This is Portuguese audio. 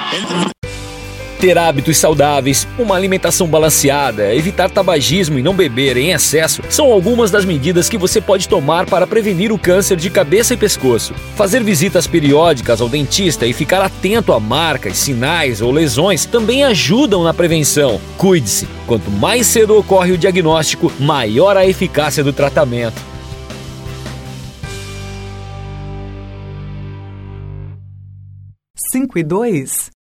Ter hábitos saudáveis, uma alimentação balanceada, evitar tabagismo e não beber em excesso são algumas das medidas que você pode tomar para prevenir o câncer de cabeça e pescoço. Fazer visitas periódicas ao dentista e ficar atento a marcas, sinais ou lesões também ajudam na prevenção. Cuide-se. Quanto mais cedo ocorre o diagnóstico, maior a eficácia do tratamento. 5 e 2.